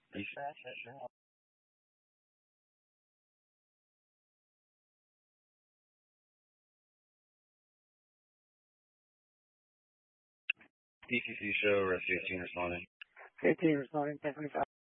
DCC show, rescue team responding. 15 responding, 1025.